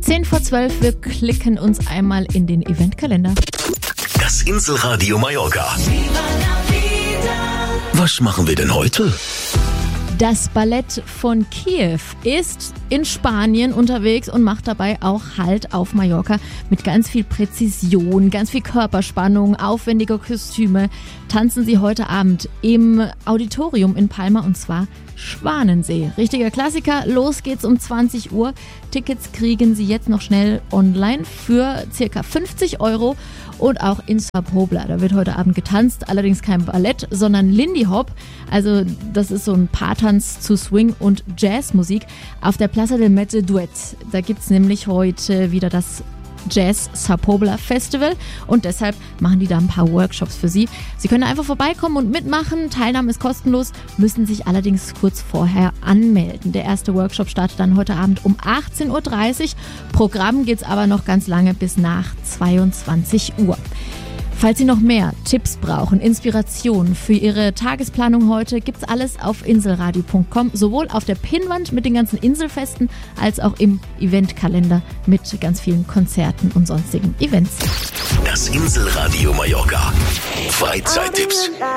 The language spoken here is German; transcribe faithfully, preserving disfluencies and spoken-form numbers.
zehn vor zwölf, wir klicken uns einmal in den Eventkalender. Das Inselradio Mallorca. Was machen wir denn heute? Das Ballett von Kiew ist in Spanien unterwegs und macht dabei auch Halt auf Mallorca mit ganz viel Präzision, ganz viel Körperspannung, aufwendige Kostüme. Tanzen sie heute Abend im Auditorium in Palma und zwar Schwanensee. Richtiger Klassiker, los geht's um zwanzig Uhr. Tickets kriegen Sie jetzt noch schnell online für circa fünfzig Euro und auch in Sa Pobla. Da wird heute Abend getanzt, allerdings kein Ballett, sondern Lindy Hop. Also das ist so ein Paartanz zu Swing und Jazzmusik auf der Plaza del Mete Duet. Da gibt's nämlich heute wieder das Jazz Sa Pobla Festival und deshalb machen die da ein paar Workshops für Sie. Sie können einfach vorbeikommen und mitmachen. Teilnahme ist kostenlos, müssen sich allerdings kurz vorher anmelden. Der erste Workshop startet dann heute Abend um achtzehn Uhr dreißig. Programm geht's aber noch ganz lange bis nach zweiundzwanzig Uhr. Falls Sie noch mehr Tipps brauchen, Inspiration für Ihre Tagesplanung heute, gibt's alles auf inselradio punkt com, sowohl auf der Pinnwand mit den ganzen Inselfesten als auch im Eventkalender mit ganz vielen Konzerten und sonstigen Events. Das Inselradio Mallorca. Freizeittipps.